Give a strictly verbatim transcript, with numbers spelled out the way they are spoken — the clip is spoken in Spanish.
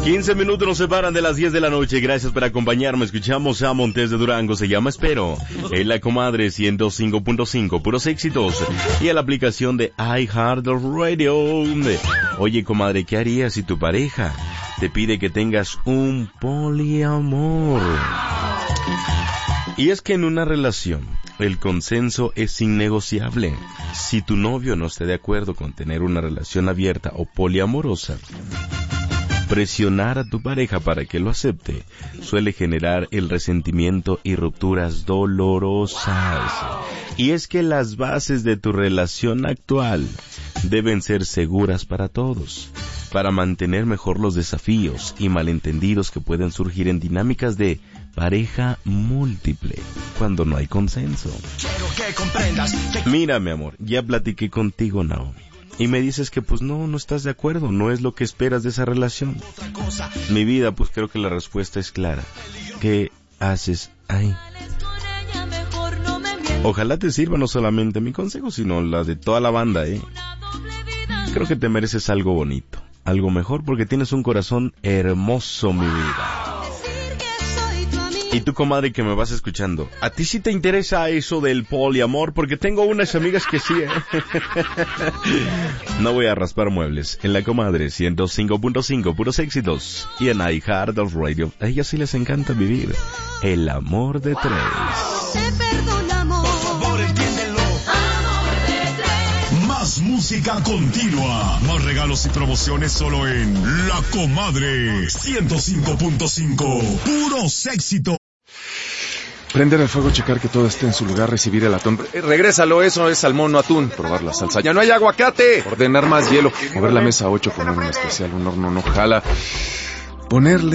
quince minutos nos separan de las diez de la noche. Gracias por acompañarme. Escuchamos a Montes de Durango. Se llama Espero. En la comadre ciento cinco punto cinco. Puros éxitos. Y a la aplicación de iHeartRadio. Oye, comadre, ¿qué harías si tu pareja te pide que tengas un poliamor? Y es que en una relación el consenso es innegociable. Si tu novio no esté de acuerdo con tener una relación abierta o poliamorosa, presionar a tu pareja para que lo acepte suele generar el resentimiento y rupturas dolorosas. Y es que las bases de tu relación actual deben ser seguras para todos, para mantener mejor los desafíos y malentendidos que pueden surgir en dinámicas de pareja múltiple cuando no hay consenso. Mira, mi amor, ya platiqué contigo, Naomi, y me dices que pues no, no estás de acuerdo, no es lo que esperas de esa relación. Mi vida, pues creo que la respuesta es clara. ¿Qué haces ahí? Ojalá te sirva no solamente mi consejo, sino la de toda la banda, ¿eh? Creo que te mereces algo bonito, algo mejor, porque tienes un corazón hermoso, mi vida. Y tú, comadre, que me vas escuchando, ¿a ti sí te interesa eso del poliamor? Porque tengo unas amigas que sí, ¿eh? No voy a raspar muebles. En la comadre ciento cinco punto cinco, puros éxitos. Y en iHeartRadio, a ellas sí les encanta vivir el amor de tres. Te perdonamos. Por favor, entiéndelo. Amor de tres. Más música continua. Más regalos y promociones solo en La Comadre ciento cinco punto cinco. Puros éxitos. Prender el fuego, checar que todo esté en su lugar, recibir el atún. Eh, regrésalo, eso es salmón, no atún. Probar la salsa. ¡Ya no hay aguacate! Ordenar más hielo. Mover la mesa ocho, poner un especial, un horno no jala. Ponerle